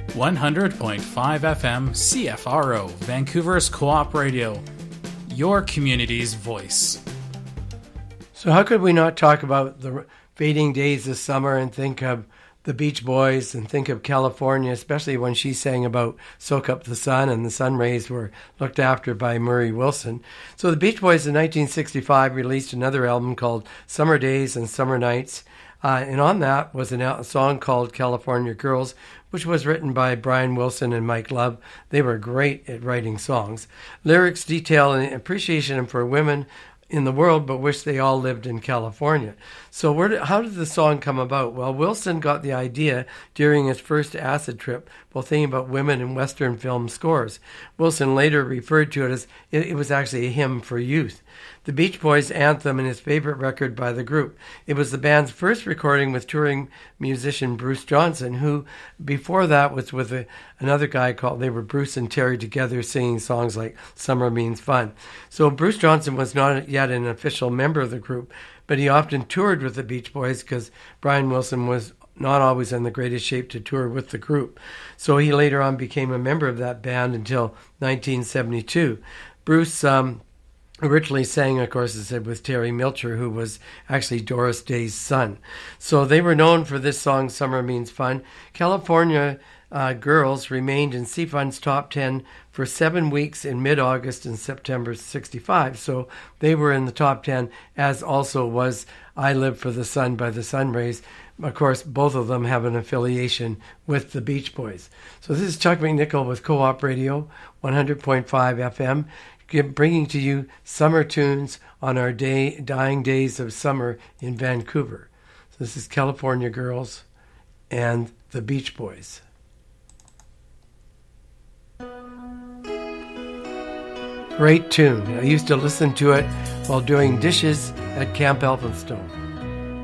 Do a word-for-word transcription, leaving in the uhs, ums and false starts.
one hundred point five F M C F R O, Vancouver's Co-op Radio, your community's voice. So how could we not talk about the fading days of summer and think of the Beach Boys and think of California, especially when she sang about Soak Up the Sun, and the sun rays were looked after by Murray Wilson. So the Beach Boys in nineteen sixty-five released another album called Summer Days and Summer Nights. Uh, and on that was an, a song called California Girls, which was written by Brian Wilson and Mike Love. They were great at writing songs. Lyrics detail an appreciation for women in the world, but wish they all lived in California. So where did, how did the song come about? Well, Wilson got the idea during his first acid trip while thinking about women in Western film scores. Wilson later referred to it as, it, it was actually a hymn for youth. The Beach Boys' anthem and his favorite record by the group. It was the band's first recording with touring musician Bruce Johnson, who before that was with a, another guy called, they were Bruce and Terry together singing songs like Summer Means Fun. So Bruce Johnson was not yet an official member of the group, but he often toured with the Beach Boys because Brian Wilson was not always in the greatest shape to tour with the group. So he later on became a member of that band until nineteen seventy-two. Bruce um, originally sang, of course, as I said, with Terry Milcher, who was actually Doris Day's son. So they were known for this song, Summer Means Fun. California uh, Girls remained in C Fun's top ten for seven weeks in mid-August and September sixty-five. So they were in the top ten, as also was I Live for the Sun by the Sun Rays. Of course, both of them have an affiliation with the Beach Boys. So this is Chuck McNichol with Co-op Radio, one hundred point five F M, bringing to you summer tunes on our day, dying days of summer in Vancouver. So this is California Girls and the Beach Boys. Great tune. I used to listen to it while doing dishes at Camp Elphinstone.